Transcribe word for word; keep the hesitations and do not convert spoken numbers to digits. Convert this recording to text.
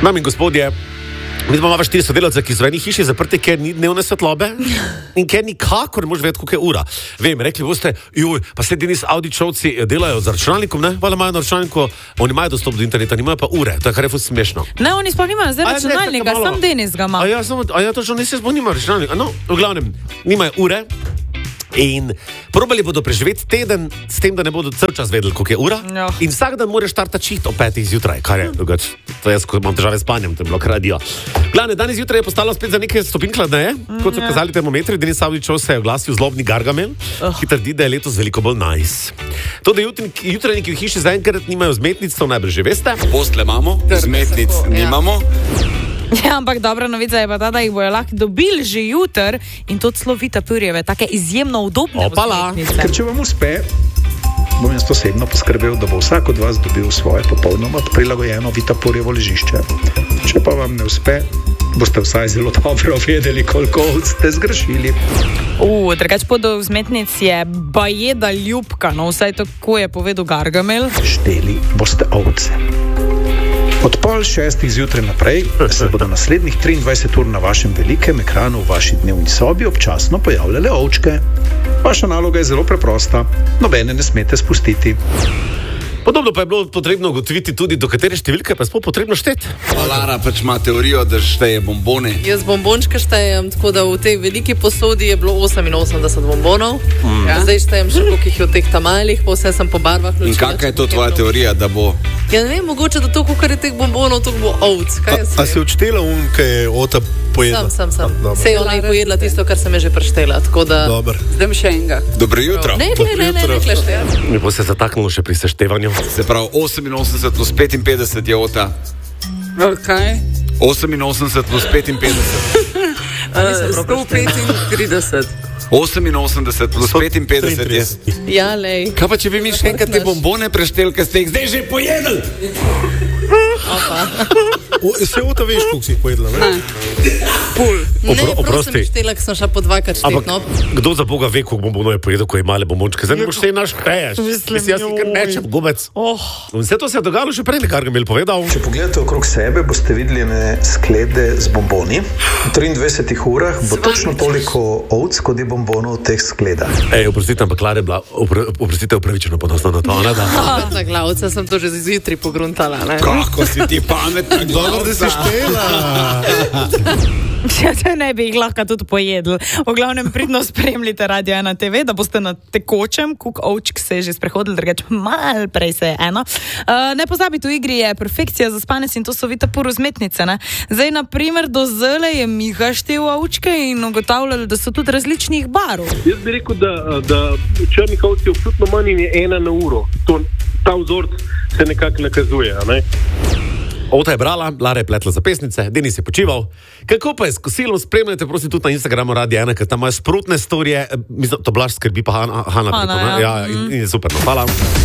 Dame in gospodje, mi imamo štiri sodelavce, ki so v eni hiši zaprti, ker ni dnevne svetlobe in ker nikakor ne moreš vedeti, koliko je ura. Vem, rekli boste, joj, pa sledi niz Audičovci delajo z računalnikom, ne? Vala imajo na računalniku, oni imajo dostop do interneta, nimajo pa ure, to je kar je ful smešno. Ne, oni sploh nimajo zdaj A ja, ne, računalnika, tako malo. sam Denis ga ima. A ja, samo, a ja, točno Denis sploh nima računalnika. No, v glavnem, nimajo ure. In probali bodo preživeti teden s tem, da ne bodo cel čas vedeli, koliko je ura. Ja. In vsak dan moraš startati čist ob petih zjutraj, kar je drugač. To jaz, ko imam težave s spanjem, to je bilo kar radio. Glavne, danes zjutraj je postalo spet za nekaj stopinj hladneje, kot so Ja. kazali termometri. Denis Avdićov se je oglasil zlobni Gargamel, Oh. ki trdi, da je letos veliko bolj nice. To, da jutri- jutranjiki v hiši zaenkrat nimajo zmetnic, to najbrž že veste. Postle imamo, zmetnic tako, ja. nimamo. Ja, ampak dobra novica je pa ta, da jih bojo lahko dobili že jutr in to celo Vitapurjeve, take izjemno udobne Opala. vzmetnice. Ker če vam uspe, bom jaz osebno poskrbel, da bo vsak od vas dobil svoje popolnoma prilagojeno Vitapurjevo ležišče. Če pa vam ne uspe, boste vsaj zelo dobro vedeli, koliko ste zgrešili. Uh, drugač pot do vzmetnic je bajeda ljubka, no vsaj tako je povedal Gargamel. Šteli boste ovce. Od pol šestih zjutraj naprej se bodo naslednjih triindvajset ur na vašem velikem ekranu v vaši dnevni sobi občasno pojavljale ovčke. Vaša naloga je zelo preprosta, nobene ne smete spustiti. Podobno pa je bilo potrebno ugotoviti tudi, do katere številke pa je sploh potrebno šteti. Lara pač ima teorijo, da šteje bombone. Jaz bombončke štejem, tako da v tej veliki posodi je bilo oseminosemdeset bombonov. Mm. Ja. Zdaj štejem še koliko jih je v teh tamalih, pa vse sem po barvah ločila. In kakšna je to tvoja teorija, da bo? Ja ne vem, mogoče da to, koliko je teh bombonov, to bo ovc. Kaj jaz A si vem? odštela un, kaj je Ota pojedla? Sem, sem, sem. Dobro. Sej ona je pojedla tisto, kar sem je že preštela, tako da... Dobar. Zdaj mi še enega. Dobro jutro. Ne, ne, ne, ne, ne, ne, štejem. Mi bo se zataknilo še pri seštevanju. Se pravi, oseminosemdeset plus petinpetdeset je Ota. Kaj? oseminosemdeset plus petinpetdeset. sto petintrideset. oseminosemdeset plus petinpetdeset je. Ja, lej. Kaj pa, če bi mi še enkrat te bombone prešteli, ker ste jih zdaj že pojedli? O, se Ota veš, koliko si jih pojedla, ne? Pul. Ne, Opro- prav oprosti. sem štela, ker sem šla po dvakrat štet, Ampak no. kdo za Boga ve, koliko bombonov je pojedel, ko je male bombončke? Zdaj ne boš vse naš šteješ. Mislim, Mislim, jaz si kar joj. nečem, gubec. Oh. In vse to se je dogajalo že prej, kar ga je povedal. Če pogledate okrog sebe, boste videli ene sklede z bomboni. V triindvajsetih urah bo točno toliko ovc, kot je bombonov v teh skledah. Ej, oprostite, ampak Klara je bila, opr- oprostite, upravičeno ponosna na to, ne da. Na glavce sem to že zjutraj pogruntala, ne. Kako si ti pametna, Dobro, da si štela. Ja, če ne bi jih lahko tudi pojedli. V glavnem pridno spremljite Radio ena te ve, da boste na tekočem, kuk ovčk se je že sprehodili, drugače mal prej se je eno. Uh, ne pozabite, v igri je perfekcija za spanec in to so Vitapur vzmetnice, ne. Zdaj, na primer, do zele je Miha štel ovčke in ugotavljali, da so tudi različnih barv. Jaz bi rekel, da, da črnih ovc je občutno manj in je ena na uro. To, ta vzorc se nekako nakazuje. A ne? Ota je brala, Lara je pletla zapestnice, Denis je počival. Kako pa je s kosilom, spremljate prosim tudi na Instagramu Radio ena, ker tam imajo sprotne storije, mislim, to blaž skrbi pa Hana, Hana, Hana, preko, ne? ja. Ja, in, in je super, no, hvala.